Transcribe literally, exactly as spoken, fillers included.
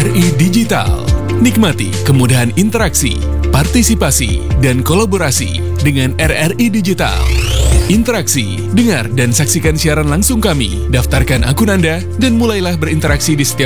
R I Digital. Nikmati kemudahan interaksi, partisipasi, dan kolaborasi dengan R R I Digital. Interaksi, dengar dan saksikan siaran langsung kami, daftarkan akun Anda, dan mulailah berinteraksi di setiap